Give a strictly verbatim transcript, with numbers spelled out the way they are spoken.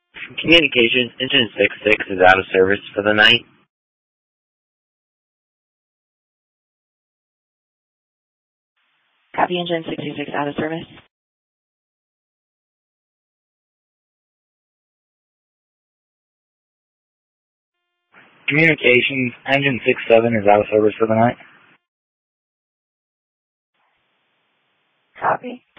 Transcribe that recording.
Communications, engine six six is out of service for the night. Copy, engine sixty-six out of service. Communications, engine six seven is out of service for the night. Copy.